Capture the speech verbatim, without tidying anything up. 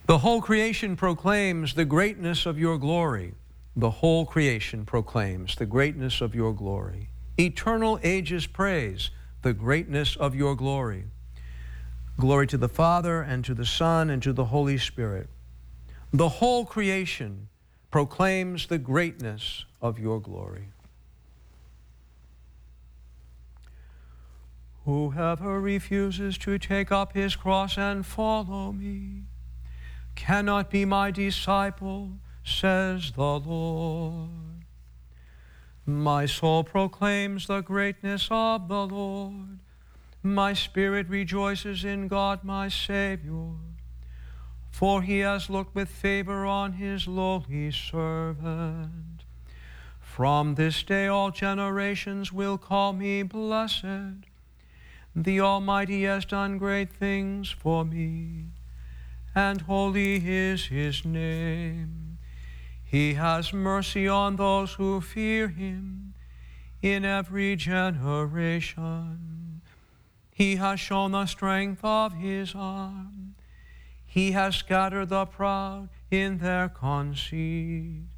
The whole creation proclaims the greatness of your glory. The whole creation proclaims the greatness of your glory. Eternal ages praise the greatness of your glory. Glory to the Father, and to the Son, and to the Holy Spirit. The whole creation proclaims the greatness of your glory. Whoever refuses to take up his cross and follow me cannot be my disciple, says the Lord. My soul proclaims the greatness of the Lord. My spirit rejoices in God my Savior, for he has looked with favor on his lowly servant. From this day all generations will call me blessed. The Almighty has done great things for me, and holy is his name. He has mercy on those who fear him in every generation. He has shown the strength of his arm. He has scattered the proud in their conceit.